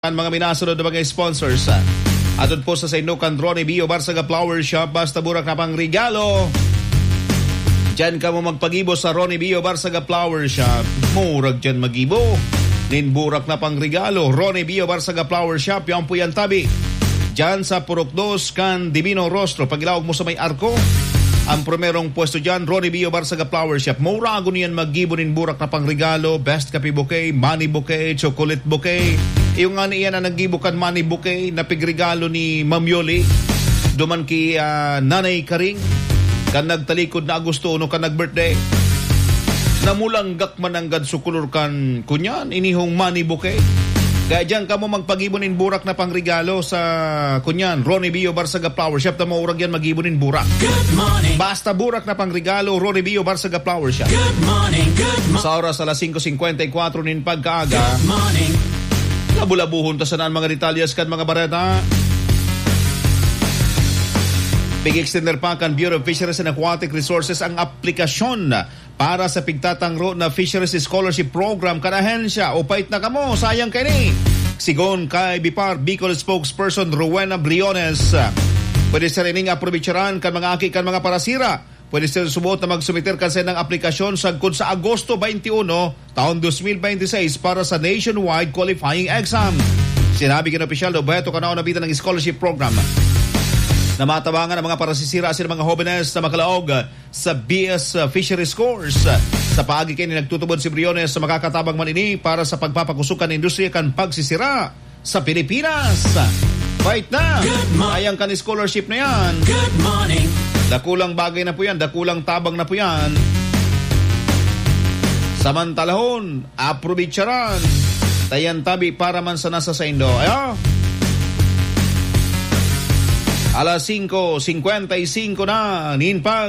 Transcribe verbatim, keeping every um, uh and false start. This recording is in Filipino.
Ang mga minasunod na mga sponsors. Atod po sa Sainukan Ronnie Bio Barsaga Flower Shop. Basta burak na pang regalo. Diyan ka mo magpagibo sa Ronnie Bio Barsaga Flower Shop. Murag dyan magibo. Nin burak na pang regalo. Ronnie Bio Barsaga Flower Shop. Yan po yan tabi. Diyan sa Purok dos kan Divino Rostro. Pag ilawag mo sa may arko. Ang primerong pwesto dyan, Ronnie Bio Barsaga Flower Shop. Maurago niyan maggibo nin burak na pang regalo. Best kape bouquet, money bouquet, chocolate bouquet. Yung nga niyan na naggibukan money bouquet na pigregalo ni Ma'am Yoli. Duman ki uh, Nanay Karing. Kan nagtalikod na Agosto no kan nag-birthday. Namulanggak man ang gadsukulor kan kunyan. Inihong money bouquet. Kaya dyan ka mo magpagibonin burak na pangregalo sa kunyan, Ronnie Bio Barsaga Flower Shop na maurag yan magibonin burak. Good morning. Basta burak na pangregalo, Ronnie Bio Barsaga Flower Shop. Good morning, good morning. Sa oras alas five fifty-four nin pagkaaga. Good morning. Labulabuhon ta sa naan mga detalyas kan mga bareta. Big extender pa kan Bureau of Fisheries and Aquatic Resources ang aplikasyon para sa pigtatangro na Fisheries Scholarship Program kan ahensya. O pait na kamo, sayang kay ni. Sigon kay Bipar Bicol spokesperson Rowena Briones. Pwede sa rining aprobicharan kan mga aki kan mga parasira. Pwede sila subot na magsumiter kan sa ng aplikasyon sagkod sa Agosto twenty-one, taon twenty twenty-six para sa nationwide qualifying exam. Sinabi kin opisyal do bayato kanao na bitan ng scholarship program. Na matabangan ang mga parasisira sila mga jóvenes na makalaog sa B S Fisheries Course. Sa paagi kayo nagtutubod si Briones sa makakatabang manini para sa pagpapakusukan ng industriya kan pagsisira sa Pilipinas. Fight na! Ayang kan scholarship na yan. Good morning. Dakulang bagay na po yan, dakulang tabang na po yan. Samantalahon, aprobitsaran. Tayan tabi para man sa nasa sa Indo. Ayo! Alas five fifty-five na, ninpag.